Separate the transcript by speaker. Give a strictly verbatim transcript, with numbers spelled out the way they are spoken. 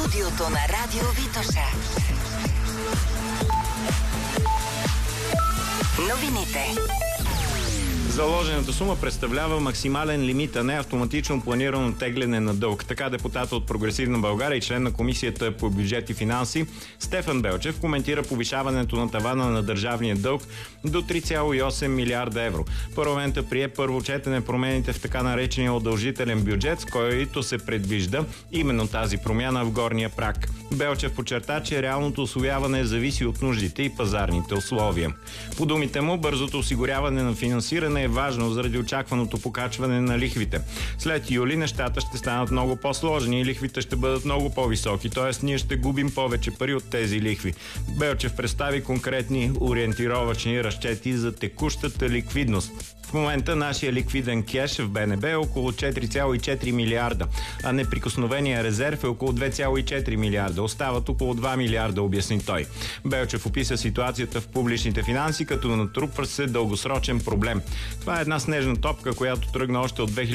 Speaker 1: Студиото на Радио Витоша. Новините.
Speaker 2: Заложената сума представлява максимален лимит, а не автоматично планирано тегляне на дълг. Така депутата от Прогресивна България и член на Комисията по бюджет и финанси Стефан Белчев коментира повишаването на тавана на държавния дълг до три цяло и осем милиарда евро. Парламента прие първо четене промените в така наречения удължителен бюджет, с който се предвижда именно тази промяна в горния праг. Белчев подчерта, че реалното усвояване зависи от нуждите и пазарните условия. По думите му, бързото осигуряване на финансиране е важно заради очакваното покачване на лихвите. След юли нещата ще станат много по-сложни и лихвите ще бъдат много по-високи, т.е. ние ще губим повече пари от тези лихви. Белчев представи конкретни ориентировъчни разчети за текущата ликвидност. В момента нашия ликвиден кеш в БНБ е около четири цяло и четири милиарда, а неприкосновения резерв е около две цяло и четири милиарда. Остават около два милиарда, обясни той. Белчев описа ситуацията в публичните финанси като натрупва се дългосрочен проблем. Това е една снежна топка, която тръгна още от две хиляди